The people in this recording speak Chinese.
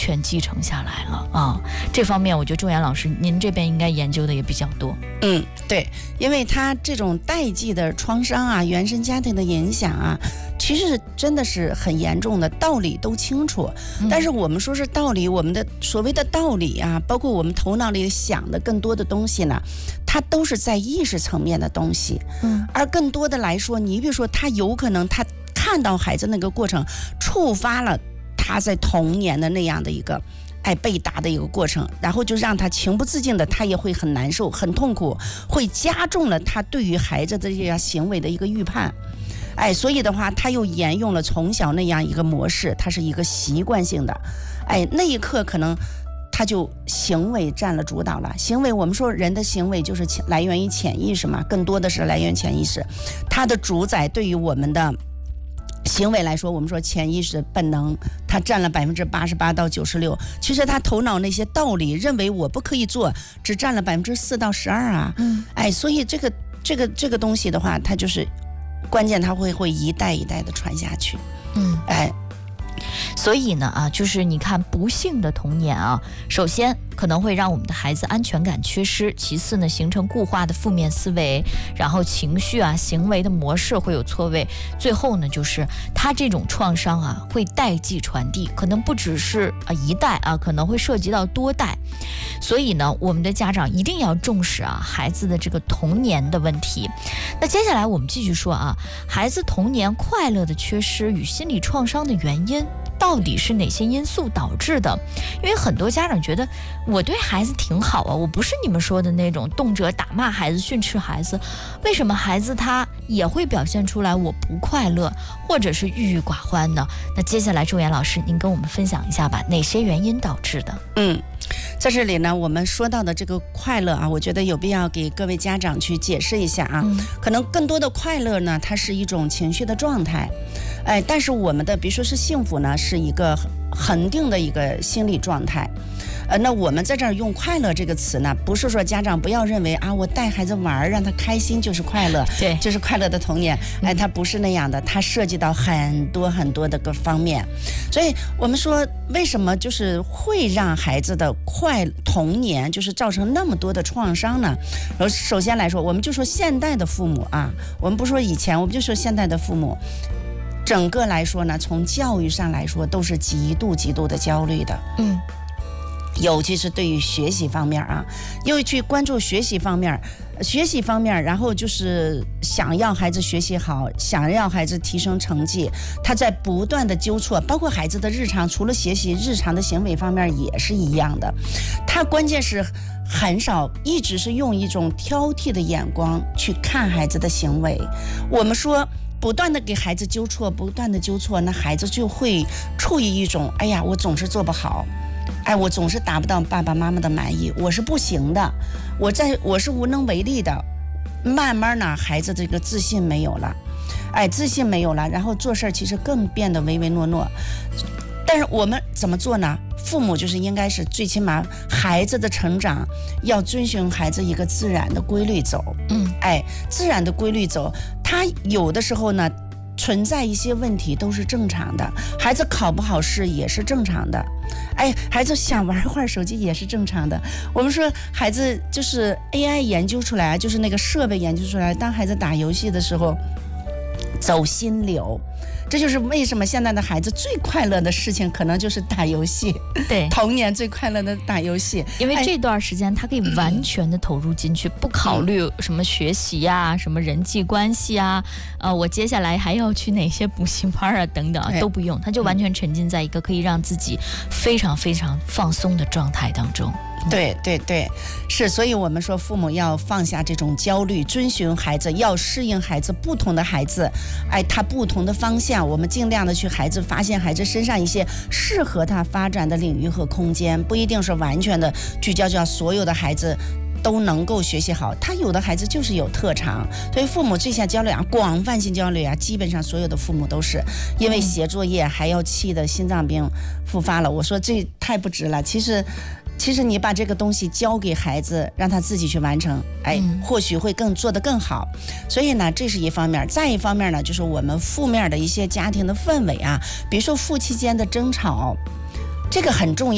全继承下来了啊。这方面我觉得仲岩老师您这边应该研究的也比较多。 对，因为他这种代际的创伤啊，原生家庭的影响啊，其实真的是很严重的，道理都清楚。但是我们说是道理，我们的所谓的道理啊，包括我们头脑里想的更多的东西呢，它都是在意识层面的东西。而更多的来说，你比如说他有可能他看到孩子那个过程，触发了他在童年的那样的一个被打的一个过程，然后就让他情不自禁的，他也会很难受很痛苦，会加重了他对于孩子的这样行为的一个预判。所以的话他又沿用了从小那样一个模式，它是一个习惯性的。那一刻可能他就行为占了主导了。行为，我们说人的行为就是来源于潜意识嘛，更多的是来源于潜意识，它的主宰对于我们的行为来说，我们说潜意识本能，它占了88%到96%。其实他头脑那些道理认为我不可以做，只占了4%到12%啊。所以这个东西的话，它就是关键，它会一代一代的传下去。 所以呢就是你看不幸的童年啊，首先可能会让我们的孩子安全感缺失，其次呢形成固化的负面思维，然后情绪啊行为的模式会有错位，最后呢就是他这种创伤啊会代际传递，可能不只是一代啊，可能会涉及到多代。所以呢我们的家长一定要重视孩子的这个童年的问题。那接下来我们继续说孩子童年快乐的缺失与心理创伤的原因到底是哪些因素导致的？因为很多家长觉得我对孩子挺好我不是你们说的那种动辄打骂孩子训斥孩子，为什么孩子他也会表现出来我不快乐或者是郁郁寡欢呢？那接下来仲岩老师您跟我们分享一下吧，哪些原因导致的？ 在这里呢，我们说到的这个快乐我觉得有必要给各位家长去解释一下可能更多的快乐呢，它是一种情绪的状态，但是我们的比如说是幸福呢，是一个恒定的一个心理状态。那我们在这儿用快乐这个词呢，不是说家长不要认为我带孩子玩让他开心就是快乐， 对， 就是快乐的童年。它不是那样的，它涉及到很多很多的个方面。所以我们说为什么就是会让孩子的童年就是造成那么多的创伤呢？首先来说，我们就说现代的父母我们不说以前，我们就说现代的父母整个来说呢，从教育上来说都是极度的焦虑的。尤其是对于学习方面又去关注学习方面，然后就是想要孩子学习好，想要孩子提升成绩，他在不断的纠错，包括孩子的日常，除了学习，日常的行为方面也是一样的。他关键是很少一直是用一种挑剔的眼光去看孩子的行为。我们说不断的给孩子纠错，那孩子就会处于一种我总是做不好，我总是达不到爸爸妈妈的满意，我是不行的，我是无能为力的。慢慢呢，孩子这个自信没有了，然后做事其实更变得唯唯诺诺。但是我们怎么做呢？父母就是应该是最起码孩子的成长要遵循孩子一个自然的规律走。自然的规律走，他有的时候呢存在一些问题都是正常的，孩子考不好试也是正常的，孩子想玩一会儿手机也是正常的。我们说孩子就是 AI 研究出来，就是那个设备研究出来，当孩子打游戏的时候走心流，这就是为什么现在的孩子最快乐的事情可能就是打游戏。 对， 童年最快乐的打游戏， 因为这段时间他可以完全的投入进去，不考虑什么学习什么人际关系我接下来还要去哪些补习班等等都不用，他就完全沉浸在一个可以让自己非常非常放松的状态当中。 对，是，所以我们说父母要放下这种焦虑，遵循孩子，要适应孩子，不同的孩子他不同的方向，我们尽量的去发现孩子身上一些适合他发展的领域和空间，不一定是完全的聚焦所有的孩子都能够学习好，他有的孩子就是有特长。所以父母这项焦虑广泛性焦虑基本上所有的父母都是因为写作业还要气的心脏病复发了。我说这太不值了，其实你把这个东西交给孩子，让他自己去完成，或许会做得更好。所以呢，这是一方面。再一方面呢，就是我们负面的一些家庭的氛围比如说夫妻间的争吵，这个很重要。